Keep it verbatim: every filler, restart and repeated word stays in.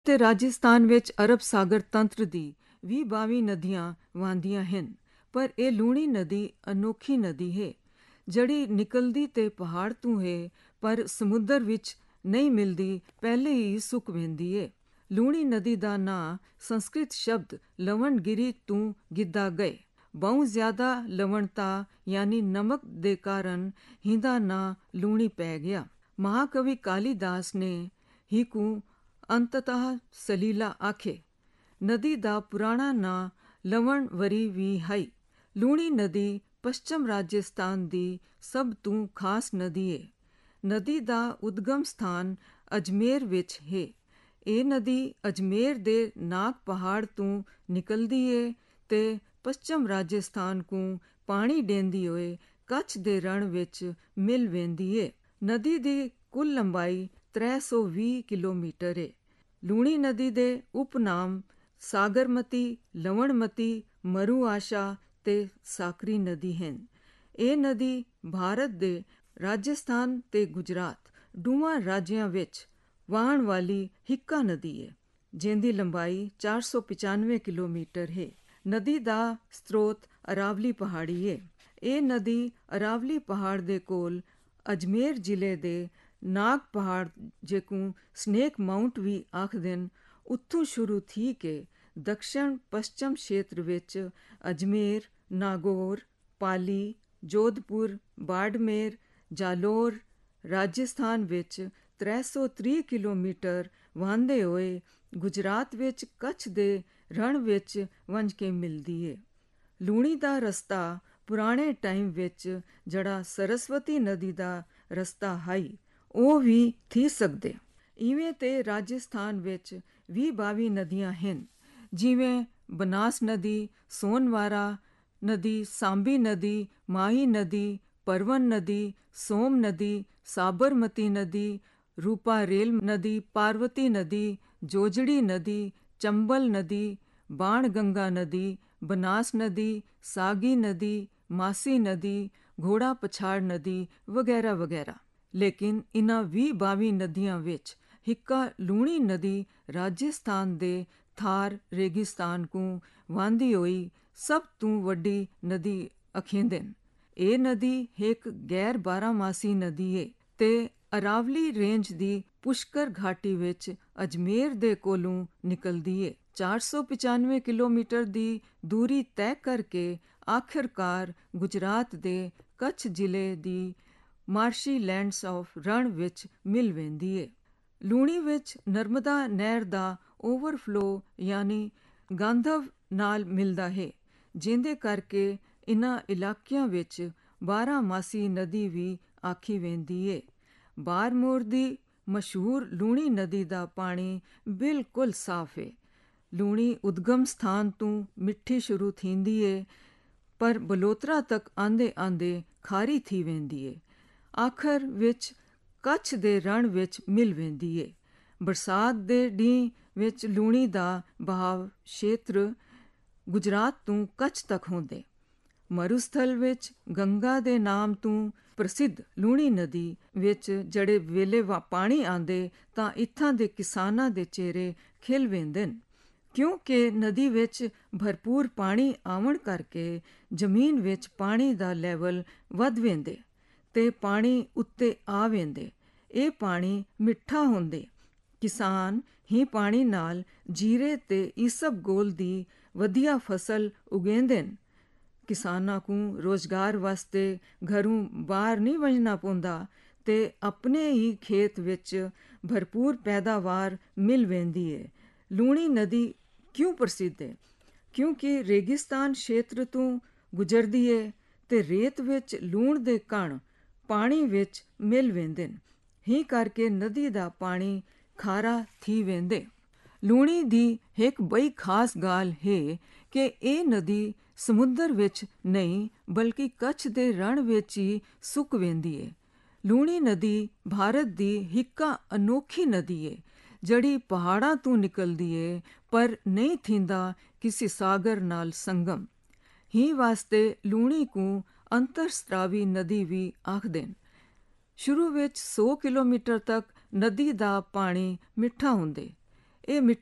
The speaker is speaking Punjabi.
ਤੇ ਰਾਜਸਥਾਨ ਵਿੱਚ ਅਰਬ ਸਾਗਰ ਤੰਤਰ ਦੀ ਵੀਹ ਬਾਵੀਂ ਨਦੀਆਂ ਵਗਦੀਆਂ ਹਨ, ਪਰ ਇਹ ਲੂਣੀ ਨਦੀ ਅਨੋਖੀ ਨਦੀ ਹੈ ਜਿਹੜੀ ਨਿਕਲਦੀ ਤੇ ਪਹਾੜ ਤੋਂ ਹੈ ਪਰ ਸਮੁੰਦਰ ਵਿੱਚ ਨਹੀਂ ਮਿਲਦੀ, ਪਹਿਲੇ ਹੀ ਸੁੱਕ ਵਹਿੰਦੀ ਹੈ। ਲੂਣੀ ਨਦੀ ਦਾ ਨਾਂ ਸੰਸਕ੍ਰਿਤ ਸ਼ਬਦ ਲਵਣਗਿਰੀ ਤੋਂ ਗਿੱਧਾ ਗਏ। ਬਹੁਤ ਜ਼ਿਆਦਾ ਲਵਣਤਾ ਯਾਨੀ ਨਮਕ ਦੇ ਕਾਰਨ ਹਿੰਦਾ ਨਾਂ ਲੂਣੀ ਪੈ ਗਿਆ। ਮਹਾਕਵੀ ਕਾਲੀਦਾਸ ਨੇ ਹੀ ਕੂ ਅੰਤਤଃ ਸਲੀਲਾ ਆਖੇ। ਨਦੀ ਦਾ ਪੁਰਾਣਾ ਨਾਂ ਲਵਣਵਰੀ ਵੀ ਹੈ। ਲੂਣੀ ਨਦੀ ਪੱਛਮ ਰਾਜਸਥਾਨ ਦੀ ਸਭ ਤੋਂ ਖਾਸ ਨਦੀ ਹੈ। ਨਦੀ ਦਾ ਉਦਗਮ ਸਥਾਨ ਅਜਮੇਰ ਵਿੱਚ ਹੈ। ਇਹ ਨਦੀ ਅਜਮੇਰ ਦੇ ਨਾਗ ਪਹਾੜ ਤੋਂ ਨਿਕਲਦੀ ਹੈ ਤੇ ਪੱਛਮ ਰਾਜਸਥਾਨ ਨੂੰ ਪਾਣੀ ਦੇਂਦੀ ਹੋਏ ਕੱਛ ਦੇ ਰਣ ਵਿੱਚ ਮਿਲ ਵਹਿੰਦੀ ਹੈ। ਨਦੀ ਦੀ ਕੁੱਲ ਲੰਬਾਈ ਤ੍ਰੈ ਸੌ ਵੀਹ ਕਿਲੋਮੀਟਰ ਹੈ। ਲੂਣੀ ਨਦੀ ਦੇ ਉਪਨਾਮ ਸਾਗਰਮਤੀ, ਲਵਣਮਤੀ, ਮਰੂ ਆਸ਼ਾ ਤੇ ਸਾਕਰੀ ਨਦੀ ਹਨ। ਇਹ ਨਦੀ ਭਾਰਤ ਦੇ ਰਾਜਸਥਾਨ ਤੇ ਗੁਜਰਾਤ ਦੋਵਾਂ ਰਾਜਾਂ ਵਿੱਚ ਵਹਿਣ ਵਾਲੀ ਹਿੱਕਾ ਨਦੀ ਹੈ, ਜਿਹਦੀ ਲੰਬਾਈ ਚਾਰ ਸੌ ਪਚਾਨਵੇਂ ਕਿਲੋਮੀਟਰ ਹੈ। ਨਦੀ ਦਾ ਸਰੋਤ ਅਰਾਵਲੀ ਪਹਾੜੀ ਹੈ। ਇਹ ਨਦੀ ਅਰਾਵਲੀ ਪਹਾੜ ਦੇ ਕੋਲ ਅਜਮੇਰ ਜ਼ਿਲ੍ਹੇ ਦੇ ਨਾਗ ਪਹਾੜ, ਜਿਹਨੂੰ ਸਨੇਕ ਮਾਊਂਟ ਵੀ ਆਖਦੇ ਹਨ, ਉੱਥੋਂ ਸ਼ੁਰੂ ਥੀ ਕੇ ਦੱਖਣ ਪੱਛਮ ਖੇਤਰ ਵਿੱਚ ਅਜਮੇਰ, ਨਾਗੌਰ, ਪਾਲੀ, ਜੋਧਪੁਰ, ਬਾੜਮੇਰ, ਜਾਲੌਰ ਰਾਜਸਥਾਨ ਵਿੱਚ ਤ੍ਰੈ ਸੌ ਤੀਹ ਕਿਲੋਮੀਟਰ ਵਹਿੰਦੇ ਹੋਏ ਗੁਜਰਾਤ ਵਿੱਚ ਕੱਛ ਦੇ ਰਣ ਵਿੱਚ ਵੰਝ ਕੇ ਮਿਲਦੀ ਹੈ। ਲੂਣੀ ਦਾ ਰਸਤਾ ਪੁਰਾਣੇ ਟਾਈਮ ਵਿੱਚ ਜਿਹੜਾ ਸਰਸਵਤੀ ਨਦੀ ਦਾ ਰਸਤਾ ਹੈ ਉਹ ਵੀ ਥੀ ਸਕਦੇ। ਇਵੇਂ ਤੇ ਰਾਜਸਥਾਨ ਵਿੱਚ ਵੀਹ ਬਾਵੀਂ ਨਦੀਆਂ ਹਨ, ਜਿਵੇਂ ਬਨਾਸ ਨਦੀ, ਸੋਨਵਾਰਾ ਨਦੀ, ਸਾਂਬੀ ਨਦੀ, ਮਾਹੀ ਨਦੀ, ਪਰਵਨ ਨਦੀ, ਸੋਮ ਨਦੀ, ਸਾਬਰਮਤੀ ਨਦੀ, ਰੂਪਾਰੇਲ ਨਦੀ, ਪਾਰਵਤੀ ਨਦੀ, ਜੋਜੜੀ ਨਦੀ, ਚੰਬਲ ਨਦੀ, ਬਾਣਗੰਗਾ ਨਦੀ, ਬਨਾਸ ਨਦੀ, ਸਾਗੀ ਨਦੀ, ਮਾਸੀ ਨਦੀ, ਘੋੜਾ ਪਛਾੜ ਨਦੀ ਵਗੈਰਾ ਵਗੈਰਾ। ਲੇਕਿਨ ਇਨ੍ਹਾਂ ਵੀਹ ਬਾਵੀਂ ਨਦੀਆਂ ਵਿੱਚ ਹਿੱਕਾ ਲੂਣੀ ਨਦੀ ਰਾਜਸਥਾਨ ਦੇ ਥਾਰ ਰੇਗਿਸਤਾਨ ਨੂੰ ਵਹਿੰਦੀ ਹੋਈ ਸਭ ਤੋਂ ਵੱਡੀ ਨਦੀ ਅਖੇਂਦੇ ਹਨ। ਇਹ ਨਦੀ ਇੱਕ ਗੈਰ ਬਾਰਾਮਾਸੀ ਨਦੀ ਹੈ ਤੇ ਅਰਾਵਲੀ ਰੇਂਜ ਦੀ ਪੁਸ਼ਕਰ ਘਾਟੀ ਵਿੱਚ ਅਜਮੇਰ ਦੇ ਕੋਲੋਂ ਨਿਕਲਦੀ ਹੈ। ਚਾਰ ਸੌ ਪਚਾਨਵੇਂ ਕਿਲੋਮੀਟਰ ਦੀ ਦੂਰੀ ਤੈਅ ਕਰਕੇ ਆਖਿਰਕਾਰ ਗੁਜਰਾਤ ਦੇ ਕੱਛ ਜ਼ਿਲ੍ਹੇ ਦੀ ਮਾਰਸ਼ੀ ਲੈਂਡਸ ਆਫ ਰਣ ਵਿੱਚ ਮਿਲ ਵਹਿੰਦੀ ਹੈ। ਲੂਣੀ ਵਿੱਚ ਨਰਮਦਾ ਨਹਿਰ ਦਾ ਓਵਰਫਲੋ ਯਾਨੀ ਗਾਂਧਵ ਨਾਲ ਮਿਲਦਾ ਹੈ, ਜਿਹਦੇ ਕਰਕੇ ਇਨ੍ਹਾਂ ਇਲਾਕਿਆਂ ਵਿੱਚ ਬਾਰਾਮਾਸੀ ਨਦੀ ਵੀ ਆਖੀ ਵਹਿੰਦੀ ਹੈ। ਬਾਰਮੋਰ ਦੀ ਮਸ਼ਹੂਰ ਲੂਣੀ ਨਦੀ ਦਾ ਪਾਣੀ ਬਿਲਕੁਲ ਸਾਫ਼ ਹੈ। ਲੂਣੀ ਉਦਗਮ ਸਥਾਨ ਤੋਂ ਮਿੱਠੀ ਸ਼ੁਰੂ ਥੀਂਦੀ ਹੈ ਪਰ ਬਲੋਤਰਾ ਤੱਕ ਆਂਦੇ ਆਂਦੇ ਖਾਰੀ ਥੀ ਵਹਿੰਦੀ ਹੈ। ਆਖਰ ਵਿੱਚ ਕੱਛ ਦੇ ਰਣ ਵਿੱਚ ਮਿਲ ਵਹਿੰਦੀ ਹੈ। ਬਰਸਾਤ ਦੇ ਡੀਂਹ ਵਿੱਚ ਲੂਣੀ ਦਾ ਬਹਾਵ ਖੇਤਰ ਗੁਜਰਾਤ ਤੋਂ ਕੱਛ ਤੱਕ ਹੁੰਦੇ। ਮਰੂਸਥਲ ਵਿੱਚ ਗੰਗਾ ਦੇ ਨਾਮ ਤੋਂ ਪ੍ਰਸਿੱਧ ਲੂਣੀ ਨਦੀ ਵਿੱਚ ਜਿਹੜੇ ਵੇਲੇ ਪਾਣੀ ਆਂਦੇ ਤਾਂ ਇੱਥਾਂ ਦੇ ਕਿਸਾਨਾਂ ਦੇ ਚਿਹਰੇ ਖਿਲ ਵਹਿੰਦੇ ਹਨ, ਕਿਉਂਕਿ ਨਦੀ ਵਿੱਚ ਭਰਪੂਰ ਪਾਣੀ ਆਵਣ ਕਰਕੇ ਜ਼ਮੀਨ ਵਿੱਚ ਪਾਣੀ ਦਾ ਲੈਵਲ ਵੱਧ ਵਹਿੰਦੇ ਤੇ ਪਾਣੀ ਉੱਤੇ ਆ ਵਹਿੰਦੇ। ਇਹ ਪਾਣੀ ਮਿੱਠਾ ਹੁੰਦੇ। ਕਿਸਾਨ ਹੀ ਪਾਣੀ ਨਾਲ ਜੀਰੇ ਤੇ ਇਸਬਗੋਲ ਦੀ ਵਧੀਆ ਫਸਲ ਉਗਾਉਂਦੇ ਹਨ। ਕਿਸਾਨਾਂ ਨੂੰ ਰੋਜ਼ਗਾਰ ਵਾਸਤੇ ਘਰੋਂ ਬਾਹਰ ਨਹੀਂ ਵਜਣਾ ਪੈਂਦਾ ਤੇ ਆਪਣੇ ਹੀ ਖੇਤ ਵਿੱਚ ਭਰਪੂਰ ਪੈਦਾਵਾਰ ਮਿਲ ਵਹਿੰਦੀ ਹੈ। ਲੂਣੀ ਨਦੀ ਕਿਉਂ ਪ੍ਰਸਿੱਧ ਹੈ? ਕਿਉਂਕਿ ਰੇਗਿਸਤਾਨ ਖੇਤਰ ਤੋਂ ਗੁਜ਼ਰਦੀ ਹੈ ਤੇ ਰੇਤ ਵਿੱਚ ਲੂਣ ਦੇ ਕਣ ਪਾਣੀ ਵਿੱਚ ਮਿਲ ਵਹਿੰਦੇ ਹਨ। ਹੀ ਕਰਕੇ ਨਦੀ ਦਾ ਪਾਣੀ ਖਾਰਾ ਥੀ ਵਹਿੰਦੇ। ਲੂਣੀ ਦੀ ਇੱਕ ਬੜੀ ਖਾਸ ਗੱਲ ਹੈ ਕਿ ਇਹ ਨਦੀ ਸਮੁੰਦਰ ਵਿੱਚ ਨਹੀਂ ਬਲਕਿ ਕੱਛ ਦੇ ਰਣ ਵਿੱਚ ਹੀ ਸੁੱਕ ਵਹਿੰਦੀ ਹੈ। ਲੂਣੀ ਨਦੀ ਭਾਰਤ ਦੀ ਹਿੱਕਾ ਅਨੋਖੀ ਨਦੀ ਹੈ ਜਿਹੜੀ ਪਹਾੜਾਂ ਤੋਂ ਨਿਕਲਦੀ ਹੈ ਪਰ ਨਹੀਂ ਥੀਂਦਾ ਕਿਸੇ ਸਾਗਰ ਨਾਲ ਸੰਗਮ। ਹੀ ਵਾਸਤੇ ਲੂਣੀ ਨੂੰ ਅੰਤਰਸਰਾਵੀ ਨਦੀ ਵੀ ਆਖਦੇ ਹਨ। ਸ਼ੁਰੂ ਵਿੱਚ ਸੌ ਕਿਲੋਮੀਟਰ ਤੱਕ ਨਦੀ ਦਾ ਪਾਣੀ ਮਿੱਠਾ ਹੁੰਦੇ। ਇਹ